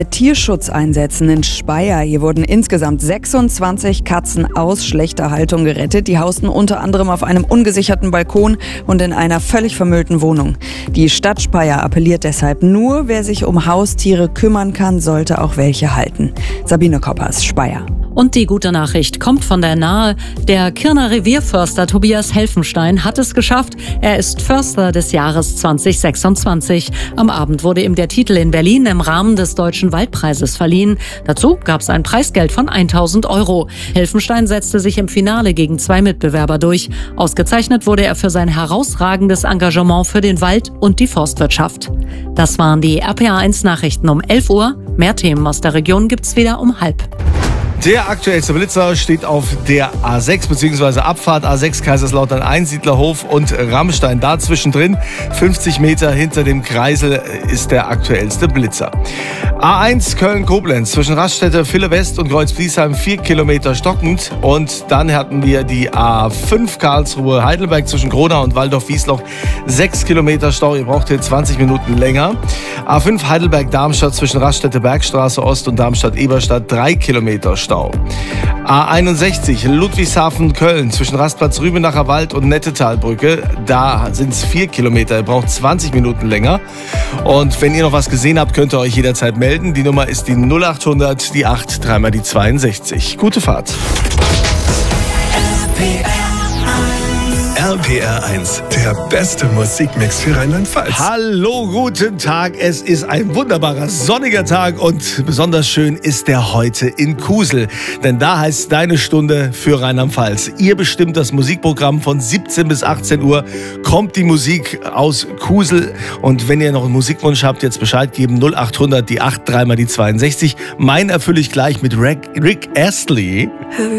Tierschutzeinsätzen in Speyer. Hier wurden insgesamt 26 Katzen aus schlechter Haltung gerettet. Die hausten unter anderem auf einem ungesicherten Balkon und in einer völlig vermüllten Wohnung. Die Stadt Speyer appelliert deshalb, nur wer sich um Haustiere kümmern kann, sollte auch welche halten. Sabine Koppers, Speyer. Und die gute Nachricht kommt von der Nahe. Der Kirner Revierförster Tobias Helfenstein hat es geschafft. Er ist Förster des Jahres 2026. Am Abend wurde ihm der Titel in Berlin im Rahmen des Deutschen Waldpreises verliehen. Dazu gab es ein Preisgeld von 1.000 €. Helfenstein setzte sich im Finale gegen 2 Mitbewerber durch. Ausgezeichnet wurde er für sein herausragendes Engagement für den Wald und die Forstwirtschaft. Das waren die RPA1 Nachrichten um 11 Uhr. Mehr Themen aus der Region gibt's wieder um 12:30. Der aktuellste Blitzer steht auf der A6 bzw. Abfahrt A6 Kaiserslautern Einsiedlerhof und Rammstein. Da zwischendrin, 50 Meter hinter dem Kreisel, ist der aktuellste Blitzer. A1 Köln-Koblenz zwischen Raststätte, Ville West und Kreuz-Bliesheim 4 Kilometer stockend. Und dann hatten wir die A5 Karlsruhe-Heidelberg zwischen Gronau und Waldorf-Wiesloch 6 Kilometer Stau. Ihr braucht hier 20 Minuten länger. A5 Heidelberg-Darmstadt zwischen Raststätte Bergstraße Ost und Darmstadt-Eberstadt 3 Kilometer Stau. A61 Ludwigshafen-Köln zwischen Rastplatz Rübenacher Wald und Nettetalbrücke. Da sind es 4 Kilometer. Ihr braucht 20 Minuten länger. Und wenn ihr noch was gesehen habt, könnt ihr euch jederzeit melden. Die Nummer ist die 0800, die 8, dreimal die 62. Gute Fahrt. RPR1, der beste Musikmix für Rheinland-Pfalz. Hallo, guten Tag. Es ist ein wunderbarer, sonniger Tag und besonders schön ist der heute in Kusel. Denn da heißt deine Stunde für Rheinland-Pfalz. Ihr bestimmt das Musikprogramm von 17 bis 18 Uhr. Kommt die Musik aus Kusel. Und wenn ihr noch einen Musikwunsch habt, jetzt Bescheid geben. 0800, die 8, dreimal die 62. Mein erfülle ich gleich mit Rick Astley.